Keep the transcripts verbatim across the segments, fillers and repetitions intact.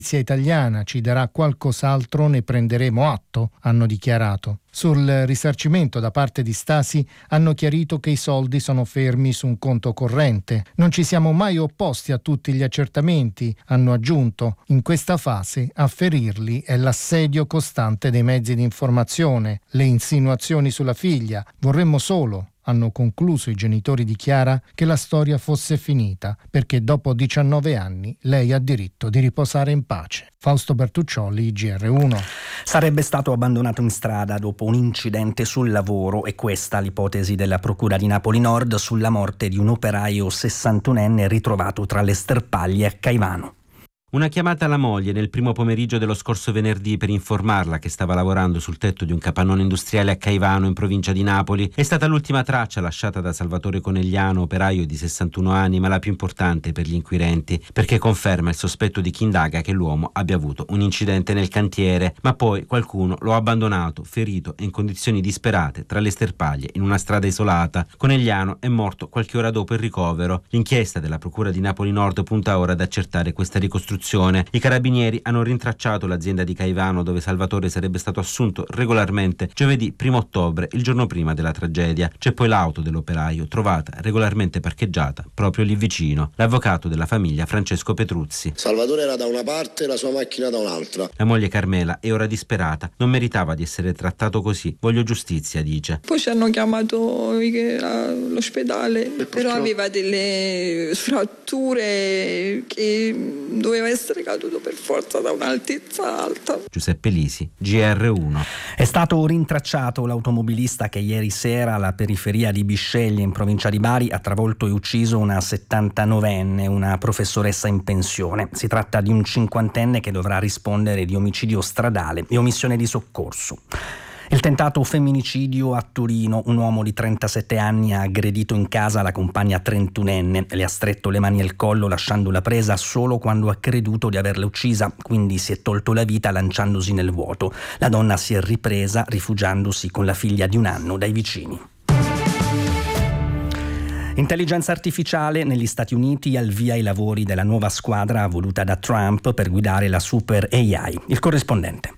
La polizia italiana ci darà qualcos'altro, ne prenderemo atto, hanno dichiarato. Sul risarcimento da parte di Stasi hanno chiarito che i soldi sono fermi su un conto corrente. Non ci siamo mai opposti a tutti gli accertamenti, hanno aggiunto. In questa fase a ferirli è l'assedio costante dei mezzi di informazione, le insinuazioni sulla figlia. Vorremmo solo, hanno concluso i genitori di Chiara, che la storia fosse finita, perché dopo diciannove anni lei ha diritto di riposare in pace. Fausto Bertuccioli, G R uno. Sarebbe stato abbandonato in strada dopo un incidente sul lavoro, e questa l'ipotesi della Procura di Napoli Nord sulla morte di un operaio sessantunenne ritrovato tra le sterpaglie a Caivano. Una chiamata alla moglie nel primo pomeriggio dello scorso venerdì per informarla che stava lavorando sul tetto di un capannone industriale a Caivano, in provincia di Napoli, è stata l'ultima traccia lasciata da Salvatore Conegliano, operaio di sessantuno anni, ma la più importante per gli inquirenti, perché conferma il sospetto di chi indaga che l'uomo abbia avuto un incidente nel cantiere, ma poi qualcuno lo ha abbandonato, ferito e in condizioni disperate tra le sterpaglie in una strada isolata. Conegliano è morto qualche ora dopo il ricovero. L'inchiesta della Procura di Napoli Nord punta ora ad accertare questa ricostruzione. I carabinieri hanno rintracciato l'azienda di Caivano dove Salvatore sarebbe stato assunto regolarmente giovedì primo ottobre, il giorno prima della tragedia. C'è poi l'auto dell'operaio trovata regolarmente parcheggiata proprio lì vicino. L'avvocato della famiglia Francesco Petruzzi. Salvatore era da una parte e la sua macchina da un'altra. La moglie Carmela è ora disperata, non meritava di essere trattato così, voglio giustizia, dice. Poi ci hanno chiamato all'ospedale, però aveva delle fratture che doveva essere caduto per forza da un'altezza alta. Giuseppe Lisi, G R uno. È stato rintracciato l'automobilista che ieri sera alla periferia di Bisceglie, in provincia di Bari, ha travolto e ucciso una settantanovenne, una professoressa in pensione. Si tratta di un cinquantenne che dovrà rispondere di omicidio stradale e omissione di soccorso. Il tentato femminicidio a Torino. Un uomo di trentasette anni ha aggredito in casa la compagna trentunenne, le ha stretto le mani al collo lasciandola presa solo quando ha creduto di averla uccisa, quindi si è tolto la vita lanciandosi nel vuoto. La donna si è ripresa rifugiandosi con la figlia di un anno dai vicini. Intelligenza artificiale negli Stati Uniti, al via i lavori della nuova squadra voluta da Trump per guidare la super A I. Il corrispondente.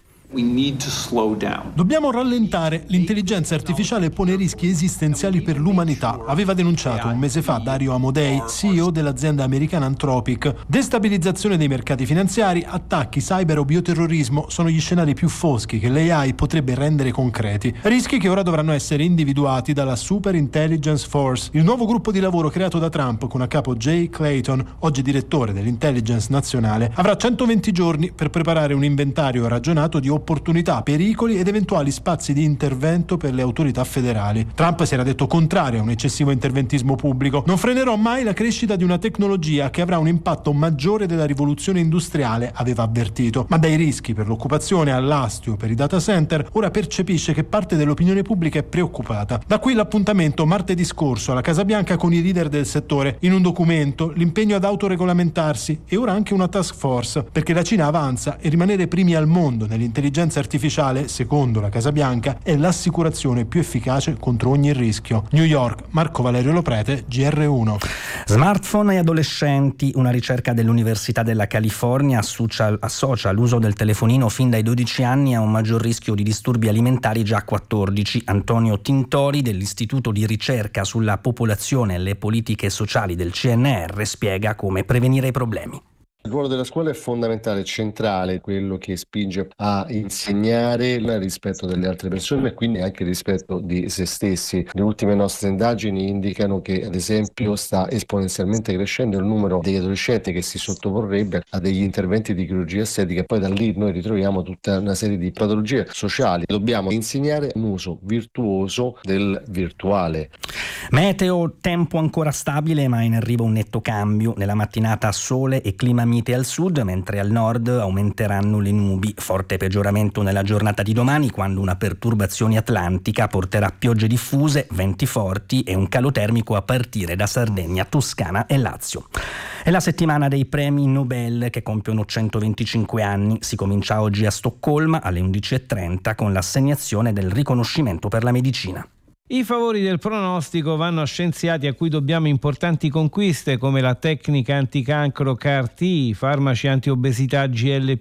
Dobbiamo rallentare. L'intelligenza artificiale pone rischi esistenziali per l'umanità, aveva denunciato un mese fa Dario Amodei, C E O dell'azienda americana Anthropic. Destabilizzazione dei mercati finanziari, attacchi, cyber o bioterrorismo sono gli scenari più foschi che l'A I potrebbe rendere concreti. Rischi che ora dovranno essere individuati dalla Super Intelligence Force, il nuovo gruppo di lavoro creato da Trump con a capo Jay Clayton, oggi direttore dell'intelligence nazionale. Avrà centoventi giorni per preparare un inventario ragionato di opportunità, pericoli ed eventuali spazi di intervento per le autorità federali. Trump si era detto contrario a un eccessivo interventismo pubblico. Non frenerò mai la crescita di una tecnologia che avrà un impatto maggiore della rivoluzione industriale, aveva avvertito. Ma dai rischi per l'occupazione all'astio per i data center, ora percepisce che parte dell'opinione pubblica è preoccupata. Da qui l'appuntamento martedì scorso alla Casa Bianca con i leader del settore. In un documento l'impegno ad autoregolamentarsi e ora anche una task force, perché la Cina avanza e rimanere primi al mondo nell'intelligenza artificiale, secondo la Casa Bianca, è l'assicurazione più efficace contro ogni rischio. New York, Marco Valerio Loprete, G R uno. Smartphone e adolescenti. Una ricerca dell'Università della California associa, associa l'uso del telefonino fin dai dodici anni a un maggior rischio di disturbi alimentari già a quattordici. Antonio Tintori dell'Istituto di ricerca sulla popolazione e le politiche sociali del C N R spiega come prevenire i problemi. Il ruolo della scuola è fondamentale, centrale, quello che spinge a insegnare il rispetto delle altre persone e quindi anche il rispetto di se stessi. Le ultime nostre indagini indicano che, ad esempio, sta esponenzialmente crescendo il numero degli adolescenti che si sottoporrebbe a degli interventi di chirurgia estetica e poi da lì noi ritroviamo tutta una serie di patologie sociali. Dobbiamo insegnare un uso virtuoso del virtuale. Meteo, tempo ancora stabile ma in arrivo un netto cambio. Nella mattinata sole e clima mite al sud, mentre al nord aumenteranno le nubi. Forte peggioramento nella giornata di domani, quando una perturbazione atlantica porterà piogge diffuse, venti forti e un calo termico a partire da Sardegna, Toscana e Lazio. È la settimana dei premi Nobel che compiono centoventicinque anni. Si comincia oggi a Stoccolma alle undici e trenta con l'assegnazione del riconoscimento per la medicina. I favori del pronostico vanno a scienziati a cui dobbiamo importanti conquiste come la tecnica anticancro C A R T, farmaci antiobesità G L